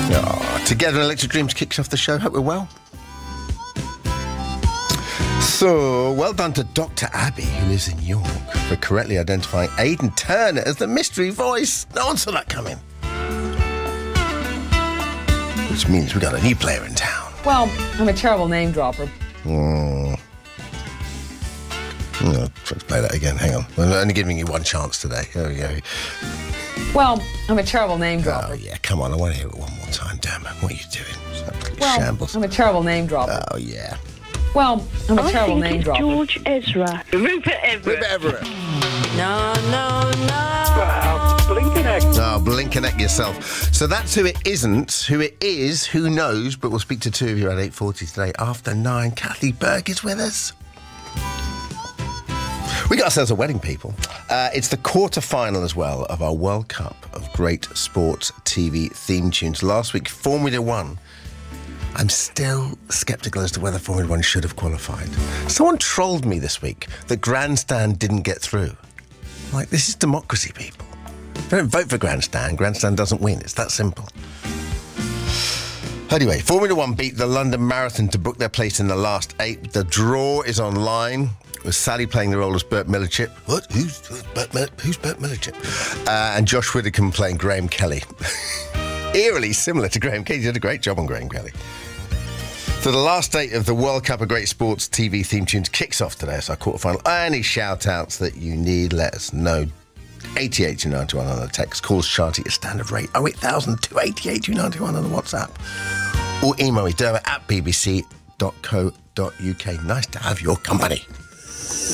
Together and Electric Dreams kicks off the show. Hope we're well. So, well done to Dr. Abby, who lives in York, for correctly identifying Aidan Turner as the mystery voice. No one saw that coming. Which means we got a new player in town. Well, I'm a terrible name dropper. No, let's play that again. Hang on. I'm only giving you one chance today. There we go. Well, I'm a terrible name dropper. Oh, yeah, come on. I want to hear it one more time. Damn it. What are you doing? It's absolute Well, shambles. I'm a terrible name dropper. Oh, yeah. Well, I'm a terrible name it's dropper. George Ezra. Rupert Everett. Rupert Everett. No. Oh, blink and neck yourself. So that's who it isn't. Who it is, who knows? But we'll speak to two of you at 8:40 today. After 9, Kathy Burke is with us. We got ourselves a wedding, people. It's the quarter-final as well of our World Cup of Great Sports TV theme tunes. Last week, Formula One. I'm still sceptical as to whether Formula One should have qualified. Someone trolled me this week that Grandstand didn't get through. Like, this is democracy, people. Don't vote for Grandstand. Grandstand doesn't win. It's that simple. Anyway, Formula One beat the London Marathon to book their place in the last 8. The draw is online, with Sally playing the role as Burt Millerchip. What? Who's Burt Millerchip? And Josh Widdicombe playing Graham Kelly. Eerily similar to Graham Kelly. He did a great job on Graham Kelly. So the last 8 of the World Cup of Great Sports TV theme tunes kicks off today. It's our quarterfinal. Any shout-outs that you need, let us know. 88291 on the text. Calls Shanti at standard rate. 08000 288 291 on the WhatsApp. Or email me, dermot@bbc.co.uk. Nice to have your company.